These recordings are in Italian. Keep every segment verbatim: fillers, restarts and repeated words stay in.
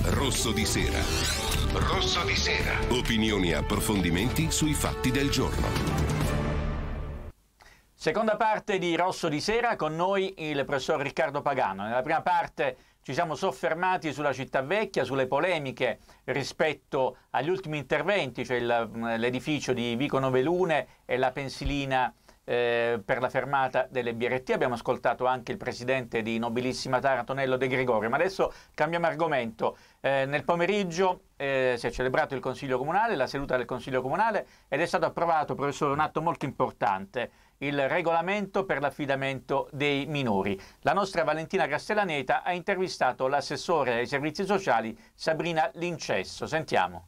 Rosso di Sera. Rosso di Sera. Opinioni e approfondimenti sui fatti del giorno. Seconda parte di Rosso di Sera, con noi il professor Riccardo Pagano. Nella prima parte ci siamo soffermati sulla città vecchia, sulle polemiche rispetto agli ultimi interventi, cioè il, l'edificio di Vico Novelune e la pensilina eh, per la fermata delle B R T. Abbiamo ascoltato anche il presidente di Nobilissima Taranto, Nello De Gregorio, ma adesso cambiamo argomento. Eh, nel pomeriggio eh, si è celebrato il Consiglio Comunale, la seduta del Consiglio Comunale, ed è stato approvato, professore, un atto molto importante, il regolamento per l'affidamento dei minori. La nostra Valentina Castellaneta ha intervistato l'assessore ai servizi sociali Sabrina Lincesso. Sentiamo.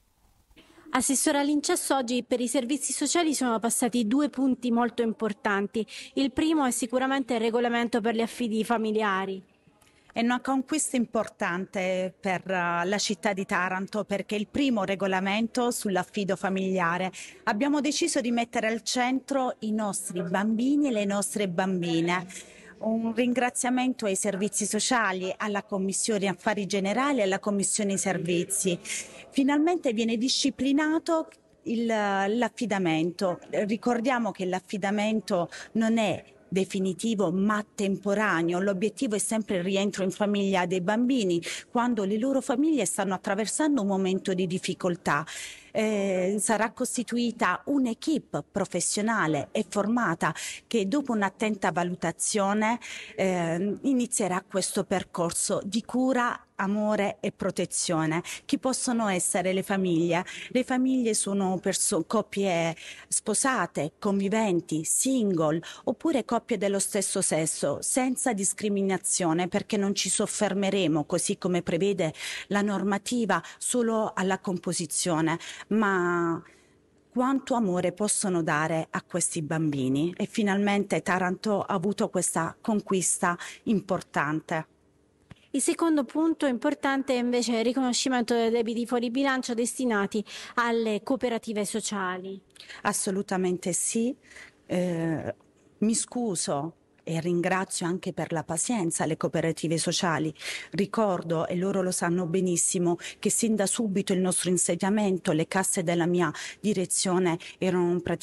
Assessora Lincesso, oggi per i servizi sociali sono passati due punti molto importanti. Il primo è sicuramente il regolamento per gli affidi familiari. È una conquista importante per uh, la città di Taranto, perché è il primo regolamento sull'affido familiare. Abbiamo deciso di mettere al centro i nostri bambini e le nostre bambine. Un ringraziamento ai servizi sociali, alla Commissione Affari Generali e alla Commissione Servizi. Finalmente viene disciplinato il, l'affidamento. Ricordiamo che l'affidamento non è definitivo ma temporaneo. L'obiettivo è sempre il rientro in famiglia dei bambini quando le loro famiglie stanno attraversando un momento di difficoltà. Eh, sarà costituita un'equipe professionale e formata che dopo un'attenta valutazione eh, inizierà questo percorso di cura, amore e protezione. Chi possono essere le famiglie? Le famiglie sono perso- coppie sposate, conviventi, single oppure coppie dello stesso sesso, senza discriminazione, perché non ci soffermeremo, così come prevede la normativa, solo alla composizione, ma quanto amore possono dare a questi bambini. E finalmente Taranto ha avuto questa conquista importante. Il secondo punto importante è invece il riconoscimento dei debiti fuori bilancio destinati alle cooperative sociali. Assolutamente sì. Eh, mi scuso e ringrazio anche per la pazienza le cooperative sociali. Ricordo, e loro lo sanno benissimo, che sin da subito il nostro insediamento, le casse della mia direzione erano praticamente